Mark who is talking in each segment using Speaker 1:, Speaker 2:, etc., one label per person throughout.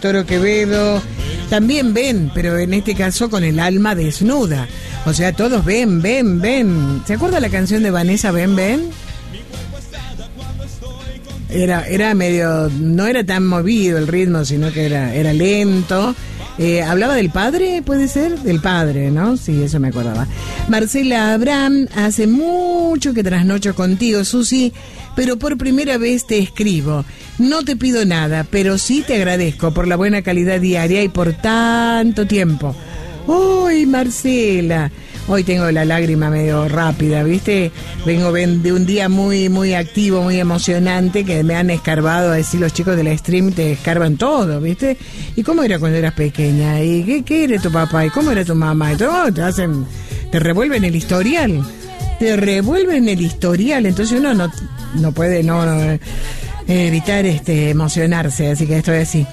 Speaker 1: Toro Quevedo, también ven, pero en este caso con el alma desnuda. O sea, todos ven, ven, ven. ¿Se acuerda la canción de Vanessa, Ven, ven? Era medio, no era tan movido el ritmo, sino que era lento. Hablaba del padre, ¿puede ser? Del padre, ¿no? Sí, eso me acordaba. Marcela Abraham, hace mucho que trasnocho contigo, Susi, pero por primera vez te escribo. No te pido nada, pero sí te agradezco por la buena calidad diaria y por tanto tiempo. ¡Uy, Marcela! Hoy tengo la lágrima medio rápida, ¿viste? Vengo de un día muy, muy activo, muy emocionante, que me han escarbado, a decir los chicos de la stream, te escarban todo, ¿viste? ¿Y cómo era cuando eras pequeña? ¿Y qué era tu papá? ¿Y cómo era tu mamá? Y todo, te revuelven el historial. Entonces uno no puede evitar emocionarse, así que estoy así.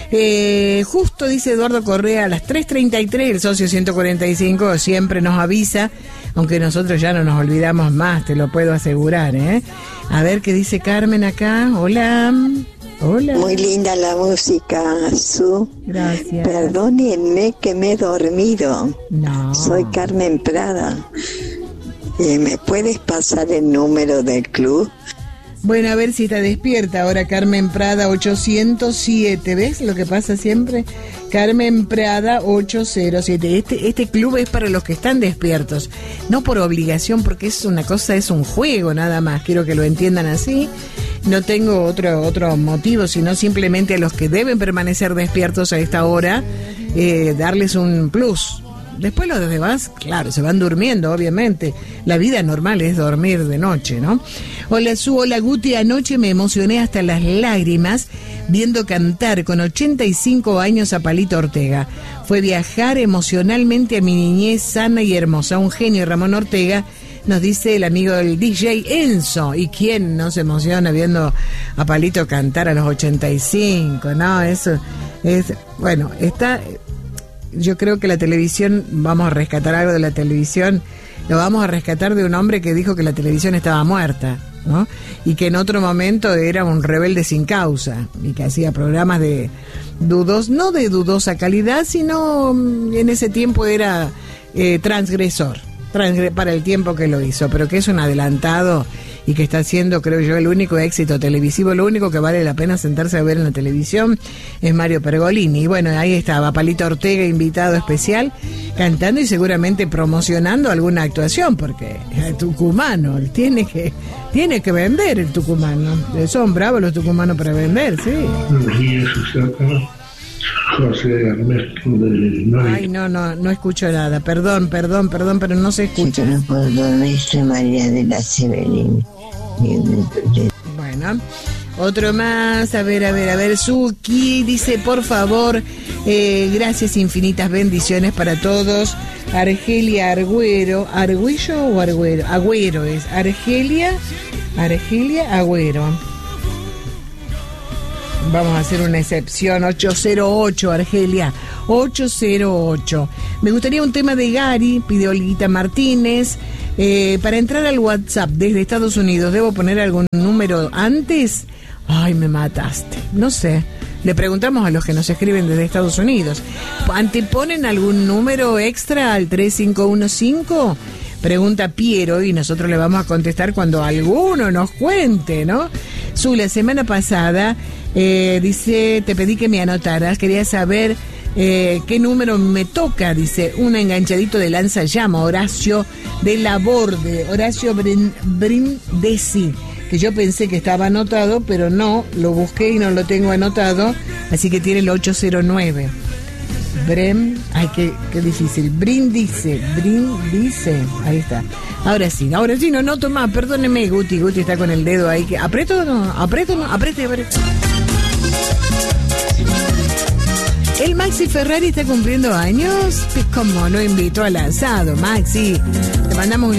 Speaker 1: Justo dice Eduardo Correa, a las 3:33 el socio 145 siempre nos avisa, aunque nosotros ya no nos olvidamos más, te lo puedo asegurar, ¿eh? A ver qué dice Carmen acá. Hola.
Speaker 2: Muy linda la música, Su.
Speaker 1: Gracias.
Speaker 2: Perdónenme que me he dormido.
Speaker 1: No.
Speaker 2: Soy Carmen Prada. ¿Me puedes pasar el número del club?
Speaker 1: Bueno, a ver si está despierta ahora Carmen Prada 807, ¿ves lo que pasa siempre? Carmen Prada 807. Este club es para los que están despiertos, no por obligación, porque es una cosa, es un juego nada más, quiero que lo entiendan así. No tengo otro motivo, sino simplemente a los que deben permanecer despiertos a esta hora, darles un plus. Después los demás, claro, se van durmiendo, obviamente. La vida normal es dormir de noche, ¿no? Hola, Su, hola, Guti. Anoche me emocioné hasta las lágrimas viendo cantar con 85 años a Palito Ortega. Fue viajar emocionalmente a mi niñez sana y hermosa. Un genio, Ramón Ortega, nos dice el amigo del DJ Enzo. ¿Y quién no se emociona viendo a Palito cantar a los 85? No, eso es... Bueno, está... Yo creo que la televisión, vamos a rescatar algo de la televisión, lo vamos a rescatar de un hombre que dijo que la televisión estaba muerta, ¿no? Y que en otro momento era un rebelde sin causa y que hacía programas de no de dudosa calidad, sino en ese tiempo era transgresor para el tiempo que lo hizo, pero que es un adelantado y que está haciendo, creo yo, el único éxito televisivo. Lo único que vale la pena sentarse a ver en la televisión es Mario Pergolini. Y bueno, ahí estaba Palito Ortega, invitado especial, cantando y seguramente promocionando alguna actuación, porque es tucumano, tiene que vender el tucumano. Son bravos los tucumanos para vender, sí.
Speaker 3: José Ernesto de Noy.
Speaker 1: Ay, no escucho nada. Perdón, pero no se escucha.
Speaker 2: Si te lo puedo dormir, soy María de la Severini.
Speaker 1: Bueno, otro más. A ver. Suki dice, por favor, gracias, infinitas bendiciones para todos. Argelia Agüero. ¿Arguillo o Agüero? Agüero es. Argelia Agüero. Vamos a hacer una excepción. 808, Argelia. 808. Me gustaría un tema de Gary, pide Olguita Martínez. Para entrar al WhatsApp desde Estados Unidos, ¿debo poner algún número antes? Ay, me mataste. No sé. Le preguntamos a los que nos escriben desde Estados Unidos. ¿Anteponen algún número extra al 3515? Pregunta Piero y nosotros le vamos a contestar cuando alguno nos cuente, ¿no? La semana pasada dice, te pedí que me anotaras, quería saber qué número me toca, dice, un enganchadito de lanza llama, Horacio de Laborde, Horacio Brindisi, que yo pensé que estaba anotado, pero no, lo busqué y no lo tengo anotado, así que tiene el 809. Ay, qué difícil. Brindise, ahí está. Ahora sí, no noto más, perdóneme, Guti está con el dedo ahí. ¿Aprieto o no? Apriete. El Maxi Ferrari está cumpliendo años. ¿Cómo lo invito al asado, Maxi? Te mandamos un